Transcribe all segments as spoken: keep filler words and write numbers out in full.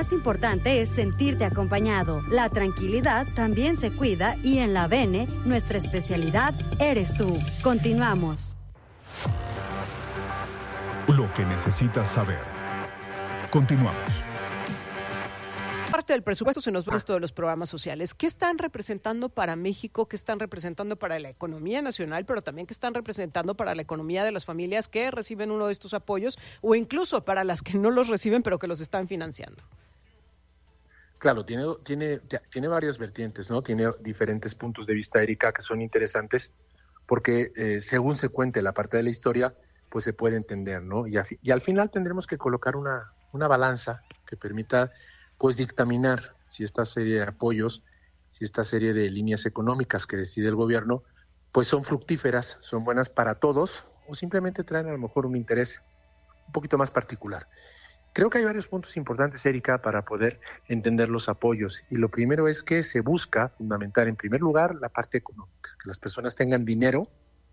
más importante es sentirte acompañado. La tranquilidad también se cuida y en la Bene, nuestra especialidad eres tú. Continuamos. Lo que necesitas saber. Continuamos. Parte del presupuesto se nos va esto de los programas sociales. ¿Qué están representando para México? ¿Qué están representando para la economía nacional? Pero también ¿qué están representando para la economía de las familias que reciben uno de estos apoyos o incluso para las que no los reciben pero que los están financiando? Claro, tiene, tiene, tiene varias vertientes, ¿no? Tiene diferentes puntos de vista, Erika, que son interesantes porque eh, según se cuente la parte de la historia, pues se puede entender, ¿no? Y, a, y al final tendremos que colocar una, una balanza que permita pues dictaminar si esta serie de apoyos, si esta serie de líneas económicas que decide el gobierno, pues son fructíferas, son buenas para todos, o simplemente traen a lo mejor un interés un poquito más particular. Creo que hay varios puntos importantes, Erika, para poder entender los apoyos. Y lo primero es que se busca fundamentar, en primer lugar, la parte económica, que las personas tengan dinero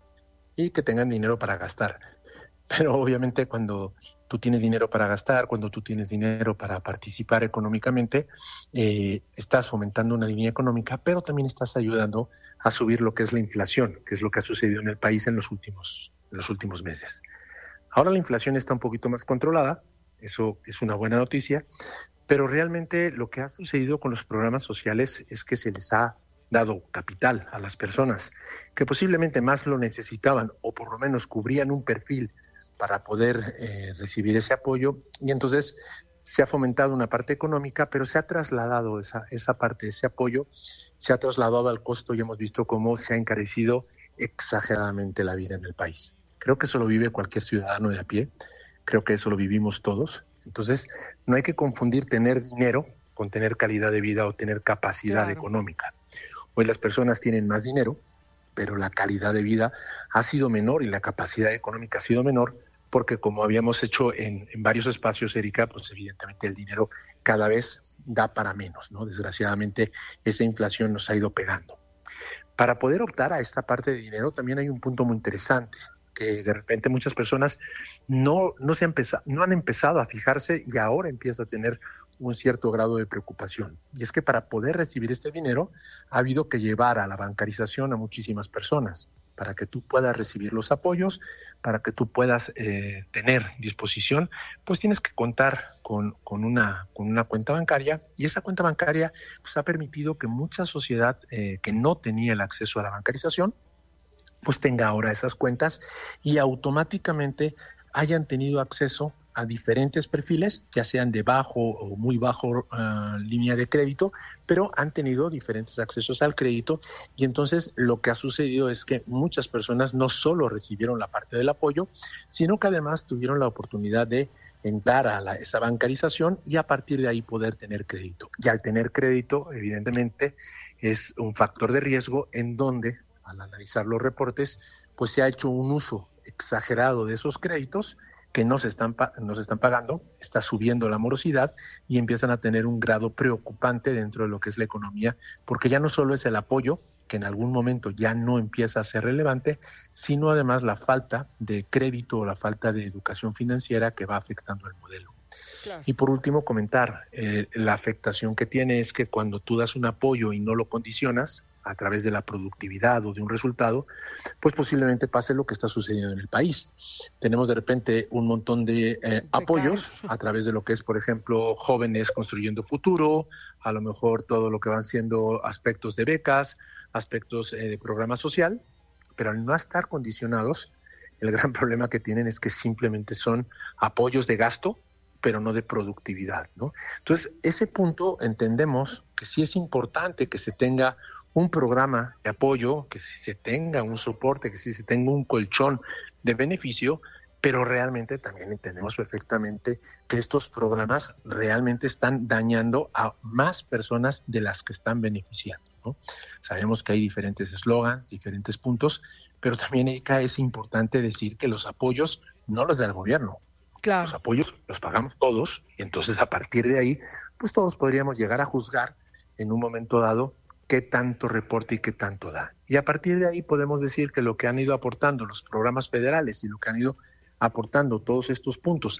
y que tengan dinero para gastar. Pero obviamente cuando tú tienes dinero para gastar, cuando tú tienes dinero para participar económicamente, eh, estás fomentando una línea económica, pero también estás ayudando a subir lo que es la inflación, que es lo que ha sucedido en el país en los últimos, en los últimos meses. Ahora la inflación está un poquito más controlada, eso es una buena noticia, pero realmente lo que ha sucedido con los programas sociales es que se les ha dado capital a las personas que posiblemente más lo necesitaban o por lo menos cubrían un perfil para poder eh, recibir ese apoyo, y entonces se ha fomentado una parte económica, pero se ha trasladado esa, esa parte, ese apoyo, se ha trasladado al costo y hemos visto cómo se ha encarecido exageradamente la vida en el país. Creo que eso lo vive cualquier ciudadano de a pie, creo que eso lo vivimos todos, entonces no hay que confundir tener dinero con tener calidad de vida o tener capacidad Claro. económica. Hoy las personas tienen más dinero, pero la calidad de vida ha sido menor y la capacidad económica ha sido menor porque, como habíamos hecho en, en varios espacios, Erika, pues evidentemente el dinero cada vez da para menos, ¿no? Desgraciadamente esa inflación nos ha ido pegando. Para poder optar a esta parte de dinero también hay un punto muy interesante, que de repente muchas personas no, no, se han empezado, no han empezado a fijarse y ahora empieza a tener un cierto grado de preocupación. Y es que para poder recibir este dinero ha habido que llevar a la bancarización a muchísimas personas para que tú puedas recibir los apoyos, para que tú puedas eh, tener disposición, pues tienes que contar con, con, una, con una cuenta bancaria, y esa cuenta bancaria pues ha permitido que mucha sociedad eh, que no tenía el acceso a la bancarización pues tenga ahora esas cuentas y automáticamente hayan tenido acceso a diferentes perfiles, ya sean de bajo o muy bajo uh, línea de crédito, pero han tenido diferentes accesos al crédito, y entonces lo que ha sucedido es que muchas personas no solo recibieron la parte del apoyo, sino que además tuvieron la oportunidad de entrar a la, esa bancarización y a partir de ahí poder tener crédito. Y al tener crédito, evidentemente, es un factor de riesgo en donde, al analizar los reportes, pues se ha hecho un uso exagerado de esos créditos que no se están, no se están pagando, está subiendo la morosidad y empiezan a tener un grado preocupante dentro de lo que es la economía, porque ya no solo es el apoyo, que en algún momento ya no empieza a ser relevante, sino además la falta de crédito o la falta de educación financiera que va afectando el modelo. Claro. Y por último, comentar, eh, la afectación que tiene es que cuando tú das un apoyo y no lo condicionas a través de la productividad o de un resultado, pues posiblemente pase lo que está sucediendo en el país. Tenemos de repente un montón de eh, apoyos a través de lo que es, por ejemplo, jóvenes construyendo futuro, a lo mejor todo lo que van siendo aspectos de becas, aspectos eh, de programa social, pero al no estar condicionados, el gran problema que tienen es que simplemente son apoyos de gasto, pero no de productividad, ¿no? Entonces, ese punto entendemos que sí es importante que se tenga un programa de apoyo, que si se tenga un soporte, que si se tenga un colchón de beneficio, pero realmente también entendemos perfectamente que estos programas realmente están dañando a más personas de las que están beneficiando, ¿no? Sabemos que hay diferentes eslogans, diferentes puntos, pero también es importante decir que los apoyos no los da el gobierno. Claro. Los apoyos los pagamos todos, y entonces a partir de ahí, pues todos podríamos llegar a juzgar en un momento dado qué tanto reporta y qué tanto da. Y a partir de ahí podemos decir que lo que han ido aportando los programas federales y lo que han ido aportando todos estos puntos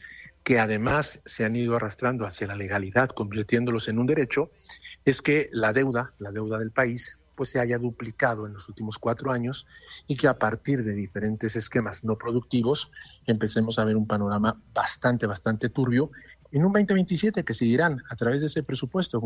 que además se han ido arrastrando hacia la legalidad, convirtiéndolos en un derecho, es que la deuda, la deuda del país, pues se haya duplicado en los últimos cuatro años y que a partir de diferentes esquemas no productivos empecemos a ver un panorama bastante, bastante turbio en un veinte veintisiete que seguirán a través de ese presupuesto